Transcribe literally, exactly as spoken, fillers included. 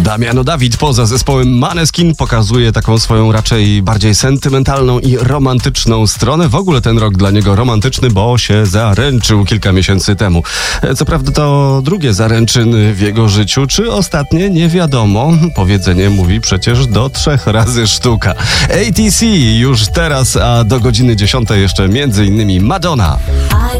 Damiano David poza zespołem Maneskin pokazuje taką swoją raczej bardziej sentymentalną i romantyczną stronę. W ogóle ten rok dla niego romantyczny, bo się zaręczył kilka miesięcy temu. Co prawda to drugie zaręczyny w jego życiu, czy ostatnie nie wiadomo. Powiedzenie mówi przecież do trzech razy sztuka. A T C już teraz, a do godziny dziesiątej jeszcze między innymi Madonna.